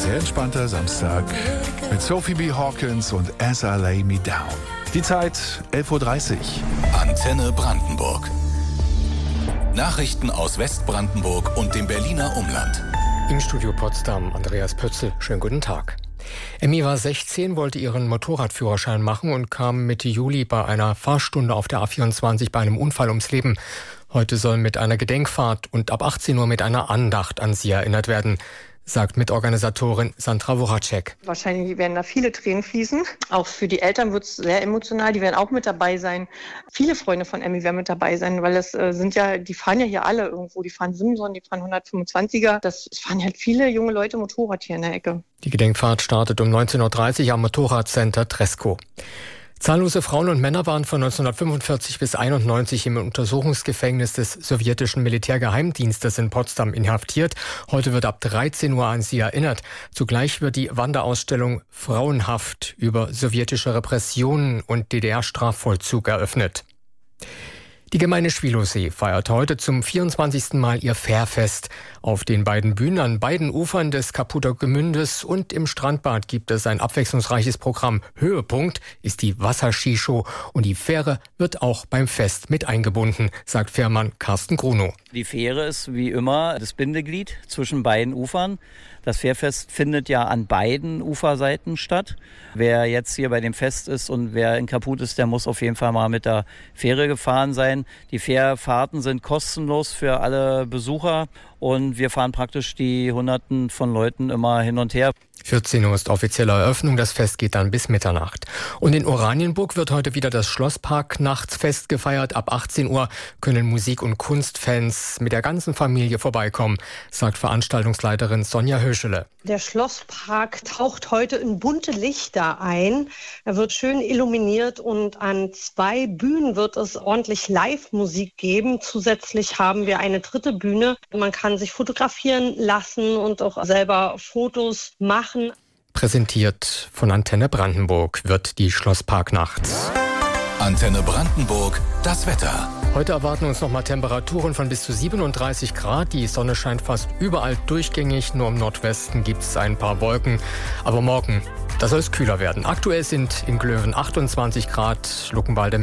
sehr entspannter Samstag mit Sophie B. Hawkins und As I Lay Me Down. Die Zeit 11.30 Uhr. Antenne Brandenburg. Nachrichten aus Westbrandenburg und dem Berliner Umland. Im Studio Potsdam, Andreas Pötzl. Schönen guten Tag. Emmy war 16, wollte ihren Motorradführerschein machen und kam Mitte Juli bei einer Fahrstunde auf der A24 bei einem Unfall ums Leben. Heute soll mit einer Gedenkfahrt und ab 18 Uhr mit einer Andacht an sie erinnert werden, sagt Mitorganisatorin Sandra Woracek. Wahrscheinlich werden da viele Tränen fließen. Auch für die Eltern wird es sehr emotional. Die werden auch mit dabei sein. Viele Freunde von Emmy werden mit dabei sein, weil es die fahren ja hier alle irgendwo. Die fahren Simson, die fahren 125er. Es fahren halt viele junge Leute Motorrad hier in der Ecke. Die Gedenkfahrt startet um 19.30 Uhr am Motorradcenter Tresko. Zahllose Frauen und Männer waren von 1945 bis 1991 im Untersuchungsgefängnis des sowjetischen Militärgeheimdienstes in Potsdam inhaftiert. Heute wird ab 13 Uhr an sie erinnert. Zugleich wird die Wanderausstellung Frauenhaft über sowjetische Repressionen und DDR-Strafvollzug eröffnet. Die Gemeinde Schwielowsee feiert heute zum 24. Mal ihr Fährfest. Auf den beiden Bühnen an beiden Ufern des Kaputter Gemündes und im Strandbad gibt es ein abwechslungsreiches Programm. Höhepunkt ist die Wasserskishow und die Fähre wird auch beim Fest mit eingebunden, sagt Fährmann Carsten Grunow. Die Fähre ist wie immer das Bindeglied zwischen beiden Ufern. Das Fährfest findet ja an beiden Uferseiten statt. Wer jetzt hier bei dem Fest ist und wer in Kaput ist, der muss auf jeden Fall mal mit der Fähre gefahren sein. Die Fährfahrten sind kostenlos für alle Besucher und wir fahren praktisch die Hunderten von Leuten immer hin und her. 14 Uhr ist offizielle Eröffnung, das Fest geht dann bis Mitternacht. Und in Oranienburg wird heute wieder das Schlosspark-Nachtsfest gefeiert. Ab 18 Uhr können Musik- und Kunstfans mit der ganzen Familie vorbeikommen, sagt Veranstaltungsleiterin Sonja Höschele. Der Schlosspark taucht heute in bunte Lichter ein. Er wird schön illuminiert und an 2 Bühnen wird es ordentlich Live-Musik geben. Zusätzlich haben wir eine 3. Bühne. Man kann sich fotografieren lassen und auch selber Fotos machen. Präsentiert von Antenne Brandenburg wird die Schlossparknacht. Antenne Brandenburg, das Wetter. Heute erwarten uns nochmal Temperaturen von bis zu 37 Grad. Die Sonne scheint fast überall durchgängig. Nur im Nordwesten gibt es ein paar Wolken. Aber morgen, da soll es kühler werden. Aktuell sind in Glöwen 28 Grad, Luckenwalde